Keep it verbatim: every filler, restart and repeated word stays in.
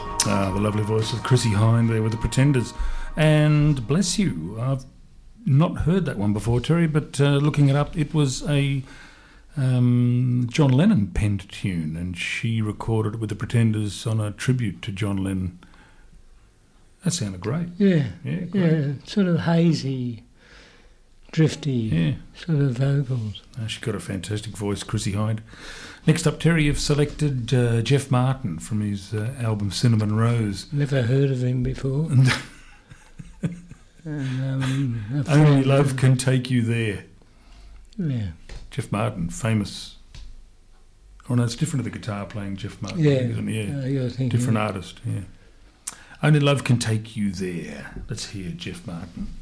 Ah, the lovely voice of Chrissie Hynde there with the Pretenders. And bless you, I've not heard that one before, Terry, but uh, looking it up, it was a um, John Lennon penned tune, and she recorded it with the Pretenders on a tribute to John Lennon. That sounded great. Yeah, yeah, great. yeah, sort of hazy, drifty yeah. sort of vocals. Uh, she's got a fantastic voice, Chrissie Hynde. Next up, Terry, you've selected uh, Jeff Martin from his uh, album Cinnamon Rose. Never heard of him before. and, um, Only Love Can Take You There. Yeah. Jeff Martin, famous. Oh no, it's different to the guitar playing Jeff Martin. Yeah, Isn't it? Yeah. Uh, you're thinking different of... artist. Yeah. Only Love Can Take You There. Let's hear Jeff Martin.